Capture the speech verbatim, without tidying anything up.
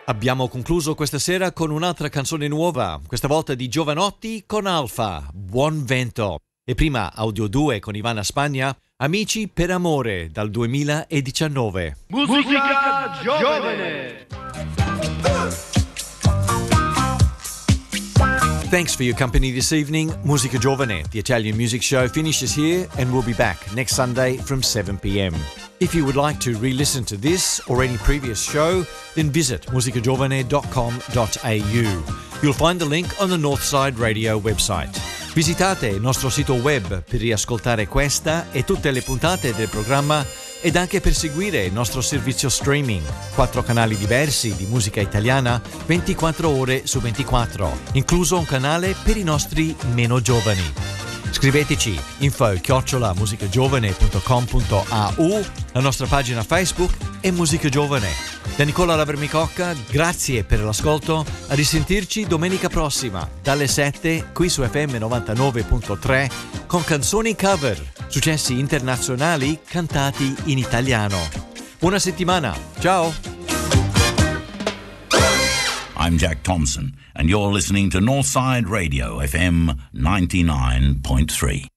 Abbiamo concluso questa sera con un'altra canzone nuova, questa volta di Giovanotti con Alfa, Buon Vento. E prima Audio due con Ivana Spagna, Amici per amore dal duemiladiciannove. Musica giovane! Thanks for your company this evening. Musica Giovane, the Italian music show, finishes here and we'll be back next Sunday from seven p.m. If you would like to re-listen to this or any previous show, then visit musica giovane dot com dot a u. You'll find the link on the Northside Radio website. Visitate il nostro sito web per riascoltare questa e tutte le puntate del programma ed anche per seguire il nostro servizio streaming. Quattro canali diversi di musica italiana, ventiquattro ore su ventiquattro, incluso un canale per i nostri meno giovani. Scriveteci info chiocciola musicagiovane punto com punto a u, la nostra pagina Facebook è Musica Giovane. Da Nicola Lavermicocca, grazie per l'ascolto, a risentirci domenica prossima dalle sette qui su F M novantanove punto tre con canzoni cover, successi internazionali cantati in italiano. Buona settimana, ciao! I'm Jack Thompson, and you're listening to Northside Radio F M ninety-nine point three.